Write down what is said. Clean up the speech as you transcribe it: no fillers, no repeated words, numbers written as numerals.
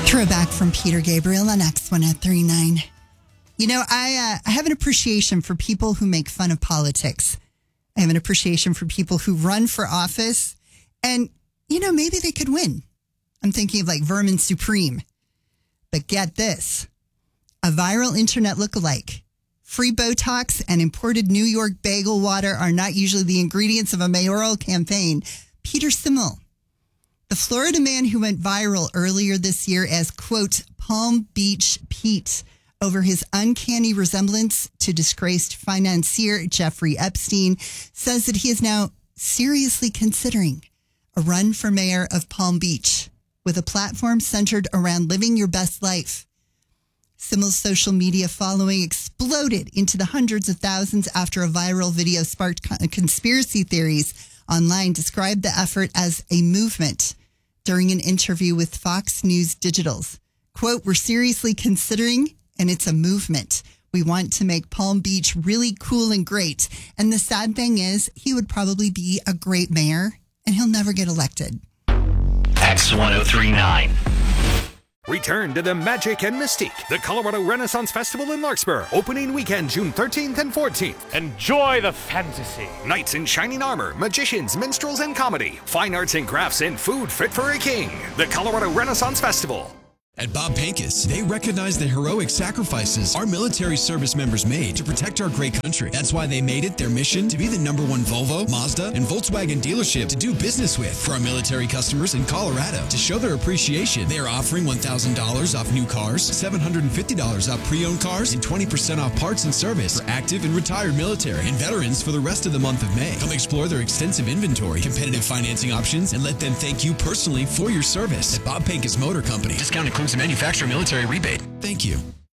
Throwback from Peter Gabriel on X1039. You know, I have an appreciation for people who make fun of politics. I have an appreciation for people who run for office and, you know, maybe they could win. I'm thinking of like Vermin Supreme. But get this, a viral internet lookalike. Free Botox and imported New York bagel water are not usually the ingredients of a mayoral campaign. Peter Simmel, the Florida man who went viral earlier this year as, quote, Palm Beach Pete, over his uncanny resemblance to disgraced financier Jeffrey Epstein, says that he is now seriously considering a run for mayor of Palm Beach with a platform centered around living your best life. Simmel's social media following exploded into the hundreds of thousands after a viral video sparked conspiracy theories online, described the effort as a movement during an interview with Fox News Digital's. Quote, we're seriously considering, and it's a movement. We want to make Palm Beach really cool and great. And the sad thing is, he would probably be a great mayor, and he'll never get elected. X1039. Return to the magic and mystique. The Colorado Renaissance Festival in Larkspur. Opening weekend, June 13th and 14th. Enjoy the fantasy. Knights in shining armor, magicians, minstrels, and comedy. Fine arts and crafts and food fit for a king. The Colorado Renaissance Festival. At Bob Pincus, they recognize the heroic sacrifices our military service members made to protect our great country. That's why they made it their mission to be the #1 Volvo, Mazda, and Volkswagen dealership to do business with. For our military customers in Colorado, to show their appreciation, they are offering $1,000 off new cars, $750 off pre-owned cars, and 20% off parts and service for active and retired military and veterans for the rest of the month of May. Come explore their extensive inventory, competitive financing options, and let them thank you personally for your service. At Bob Pincus Motor Company, discount includes the manufacturer military rebate. Thank you.